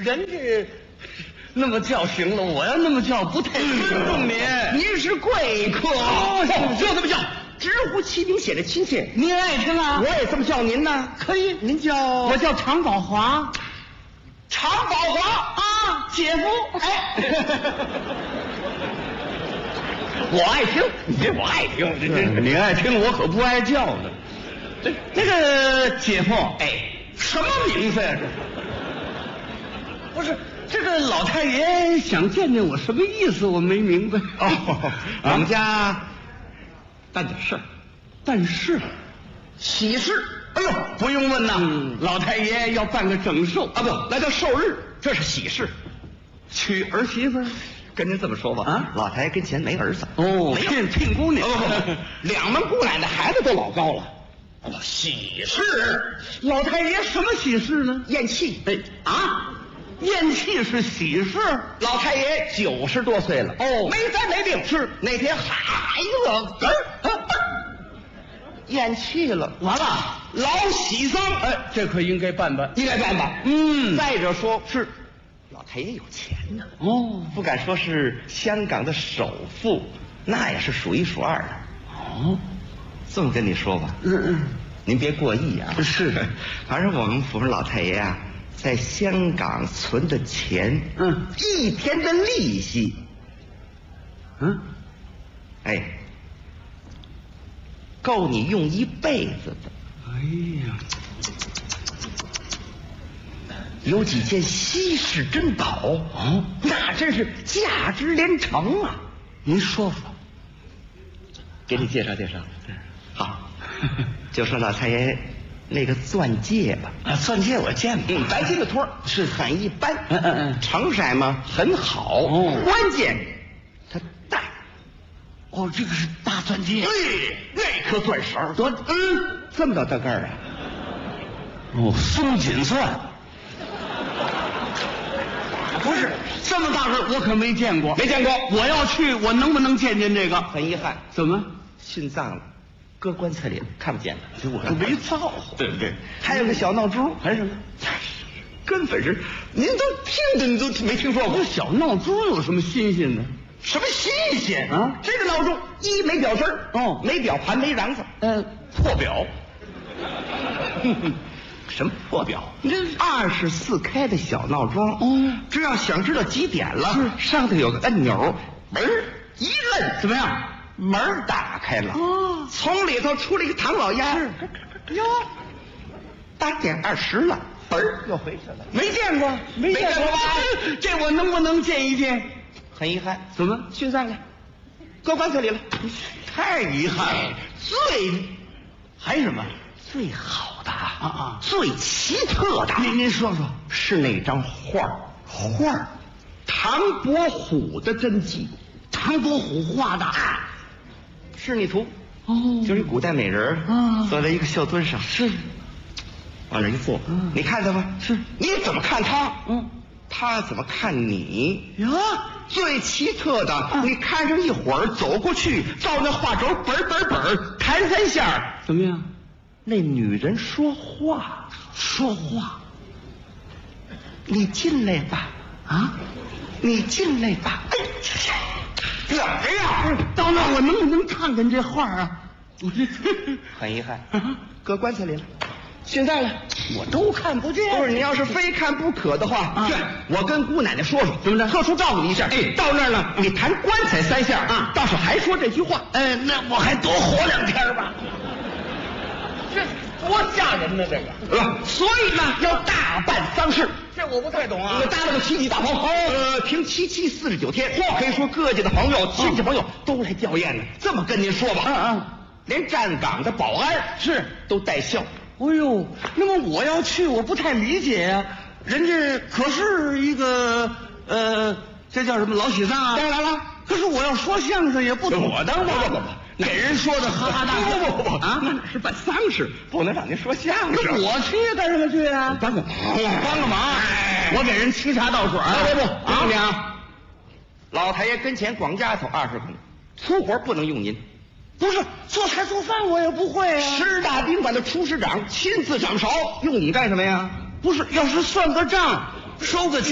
人家那么叫行了，我要那么叫不太尊重您。 您是贵客， 就这么叫， 直呼其名显得亲切。 您爱听啊？ 我也这么叫您呢。 可以， 您叫我叫常宝华。 常宝华啊，姐夫。 哎，我爱听，我爱听， 你爱听，我可不爱叫呢。那个姐夫， 哎， 什么名字呀？这不是这个老太爷想见见我，什么意思？我没明白。 我们家办点事儿， 办事， 喜事。 哎呦，不用问呐，老太爷要办个整寿啊，不，那叫寿日，这是喜事。 娶儿媳妇， 跟您这么说吧， 啊， 老太爷跟前没儿子， 哦，聘姑娘， 两门姑奶奶孩子都老高了。喜事， 老太爷什么喜事呢？ 咽气。 哎啊，咽气是喜事。 老太爷90多岁了， 哦， 没灾没病。是那天哈一个嗝儿，咽气了， 完了， 老喜丧。 哎，这可应该办办， 应该办办。再者说是老太爷有钱呢， 哦， 不敢说是香港的首富，那也是数一数二的。 哦， 这么跟你说吧，您别过意啊。 是， 反正我们府上老太爷啊，在香港存的钱，一天的利息，哎，够你用一辈子的。 哎呀， 有几件稀世珍宝， 哦， 那真是价值连城啊！ 您说说， 给你介绍介绍。好，就说老太爷那个钻戒吧。 啊，钻戒我见过， 白金的托是很一般，成色嘛很好，关键它大。 哦，这个是大钻戒， 对，那颗钻石多， 这么大个儿啊！ 哦，松紧钻。不是这么大个，我可没见过， 没见过。 我要去，我能不能见见这个？ 很遗憾， 怎么殉葬了，搁棺材里了，看不见了。 这我都没造化。 对不对？还有个小闹钟， 还是什么？ 根本是您都听的，你都没听说过。 这小闹钟有什么新鲜的？ 什么新鲜啊？ 这个闹钟一没表针哦， 没表盘，没瓤子，破表。什么破表？ 这 24开的小闹钟，只要想知道几点了，上头有个按钮，门一摁， 怎么样？ 门打开了，从里头出来一个唐老鸭，哟，8点20了，又回去了。没见过，没见过吧？ 这我能不能见一见？ 很遗憾， 怎么殉葬了，搁棺材里了？ 太遗憾了。还什么？ 最好的啊， 最奇特的， 您说说， 是那张画，唐伯虎的真迹， 唐伯虎画的， 仕女图，就是一古代美人坐在一个绣墩上， 是， 往那一坐，你看他吧， 是， 你怎么看他，他怎么看你呀？ 最奇特的，你看上一会儿，走过去，照那画轴本弹3下， 怎么样？ 那女人说话，你进来吧，你进来吧。怎么样？ 到那我能不能看看这画啊？ 很遗憾，搁棺材里了，殉葬了， 我都看不见。 不是，你要是非看不可的话，我跟姑奶奶说说， 怎么着？ 特殊照顾你一下。到那儿了，你弹棺材3下倒是还说这句话。 那我还多活2天吧。 这多吓人呢，这个。所以呢，要大办丧事。 这我不太懂啊。 搭了个7级大棚，停7期49天。可以说各界的朋友、亲戚朋友都来吊唁呢。这么跟您说吧，连站岗的保安都带孝。 哎呦，那么我要去，我不太理解呀。人家可是一个这叫什么老喜丧啊？ 当然了， 可是我要说相声也不妥当吧？不，给人说的哈哈大笑。 不啊，那是办丧事，不能让您说相声。 那我去干什么去啊？ 帮个忙， 我给人沏茶倒水。 不，姑娘，老太爷跟前光家头20个，粗活不能用您。 不是做菜做饭我也不会啊。 10大宾馆的厨师长亲自掌勺，用你干什么呀？ 不是，要是算个账，收个